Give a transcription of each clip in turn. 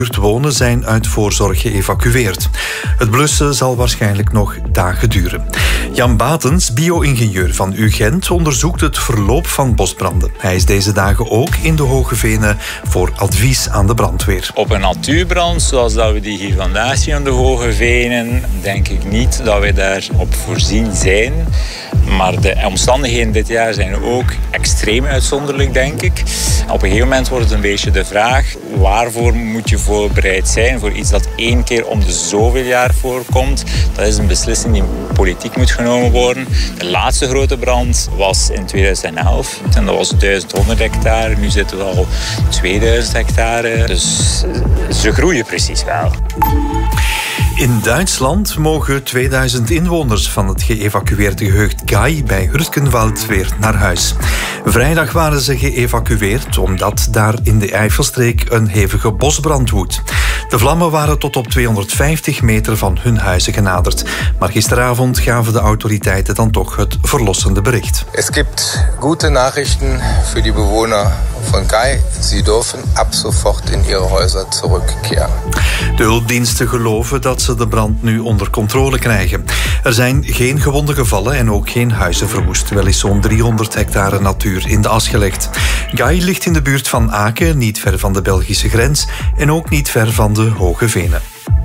wonen zijn uit voorzorg geëvacueerd. Het blussen zal waarschijnlijk nog dagen duren. Jan Batens, bio-ingenieur van UGent, onderzoekt het verloop van bosbranden. Hij is deze dagen ook in de Hoge Venen voor advies aan de brandweer. Op een natuurbrand, zoals dat we die hier vandaag zien aan de Hoge Venen, denk ik niet dat we daarop voorzien zijn. Maar de omstandigheden dit jaar zijn ook extreem uitzonderlijk, denk ik. Op een gegeven moment wordt het een beetje de vraag: waarvoor moet je voorbereid zijn voor iets dat 1 keer om de zoveel jaar voorkomt? Dat is een beslissing die politiek moet genomen worden. De laatste grote brand was in 2011 en dat was 1100 hectare. Nu zitten we al 2000 hectare. Dus ze groeien precies wel. In Duitsland mogen 2000 inwoners van het geëvacueerde gehucht Gai bij Hürtgenwald weer naar huis. Vrijdag waren ze geëvacueerd omdat daar in de Eifelstreek een hevige bosbrand woedt. De vlammen waren tot op 250 meter van hun huizen genaderd. Maar gisteravond gaven de autoriteiten dan toch het verlossende bericht. Es gibt gute Nachrichten für die Bewohner von Gai. Sie dürfen ab sofort in ihre Häuser zurückkehren. De hulpdiensten geloven dat ze de brand nu onder controle krijgen. Er zijn geen gewonden gevallen en ook geen huizen verwoest. Wel is zo'n 300 hectare natuur in de as gelegd. Gai ligt in de buurt van Aken, niet ver van de Belgische grens en ook niet ver van de Hoge Venen.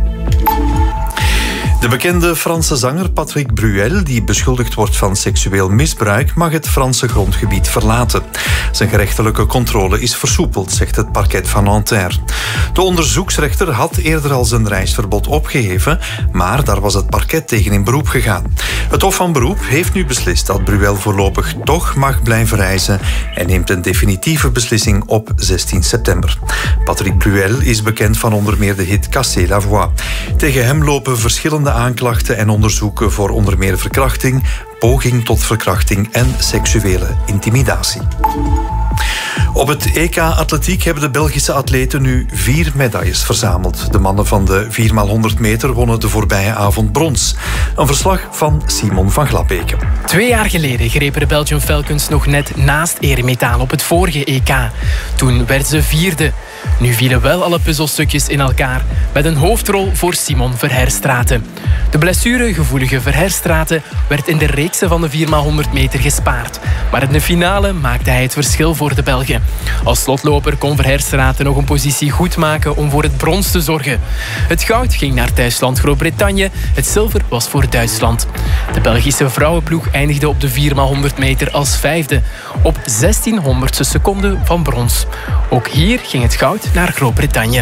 De bekende Franse zanger Patrick Bruel, die beschuldigd wordt van seksueel misbruik, mag het Franse grondgebied verlaten. Zijn gerechtelijke controle is versoepeld, zegt het parket van Nanterre. De onderzoeksrechter had eerder al zijn reisverbod opgeheven, maar daar was het parket tegen in beroep gegaan. Het Hof van Beroep heeft nu beslist dat Bruel voorlopig toch mag blijven reizen en neemt een definitieve beslissing op 16 september. Patrick Bruel is bekend van onder meer de hit Casser la Voix. Tegen hem lopen verschillende aanklachten en onderzoeken voor onder meer verkrachting, poging tot verkrachting en seksuele intimidatie. Op het EK Atletiek hebben de Belgische atleten nu 4 medailles verzameld. De mannen van de 4x100 meter wonnen de voorbije avond brons. Een verslag van Simon van Glabeke. 2 jaar geleden grepen de Belgian Falcons nog net naast eremetaal op het vorige EK. Toen werd ze 4e. Nu vielen wel alle puzzelstukjes in elkaar, met een hoofdrol voor Simon Verherstraeten. De blessuregevoelige Verherstraeten werd in de reeksen van de 4x100 meter gespaard. Maar in de finale maakte hij het verschil voor de Belgen. Als slotloper kon Verherstraeten nog een positie goed maken om voor het brons te zorgen. Het goud ging naar thuisland Groot-Brittannië, het zilver was voor Duitsland. De Belgische vrouwenploeg eindigde op de 4x100 meter als 5e, op 1600ste seconde van brons. Ook hier ging het goud naar Groot-Brittannië.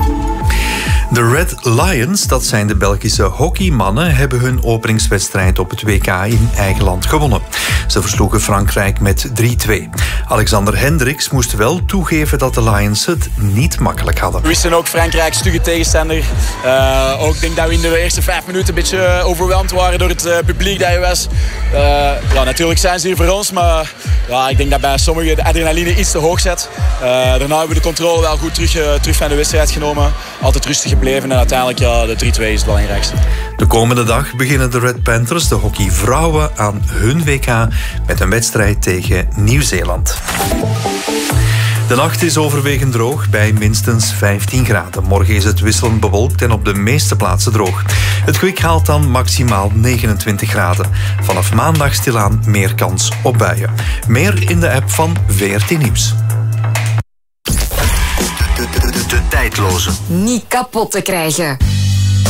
De Red Lions, dat zijn de Belgische hockeymannen, hebben hun openingswedstrijd op het WK in eigen land gewonnen. Ze versloegen Frankrijk met 3-2. Alexander Hendricks moest wel toegeven dat de Lions het niet makkelijk hadden. We wisten ook Frankrijk stugge tegenstander. Ook denk dat we in de eerste 5 minuten een beetje overweldigd waren door het publiek dat je was. Natuurlijk zijn ze hier voor ons, maar ik denk dat bij sommigen de adrenaline iets te hoog zit. Daarna hebben we de controle wel goed terug van de wedstrijd genomen. Altijd rustig gebleven en uiteindelijk de 3-2 is het belangrijkste. De komende dag beginnen de Red Panthers, de hockeyvrouwen, aan hun WK met een wedstrijd tegen Nieuw-Zeeland. De nacht is overwegend droog bij minstens 15 graden. Morgen is het wisselend bewolkt en op de meeste plaatsen droog. Het kwik haalt dan maximaal 29 graden. Vanaf maandag stilaan meer kans op buien. Meer in de app van VRT Nieuws. De tijdloze. Niet kapot te krijgen.